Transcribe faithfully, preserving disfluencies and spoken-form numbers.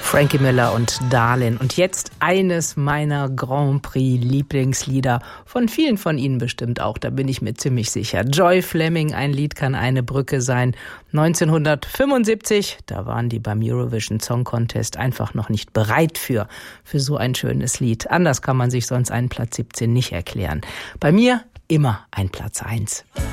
Frankie Miller und Darlin. Und jetzt eines meiner Grand Prix Lieblingslieder, von vielen von Ihnen bestimmt auch, da bin ich mir ziemlich sicher. Joy Fleming, ein Lied kann eine Brücke sein. neunzehnhundertfünfundsiebzig, da waren die beim Eurovision Song Contest einfach noch nicht bereit für, für so ein schönes Lied. Anders kann man sich sonst einen Platz siebzehn nicht erklären. Bei mir immer ein Platz eins.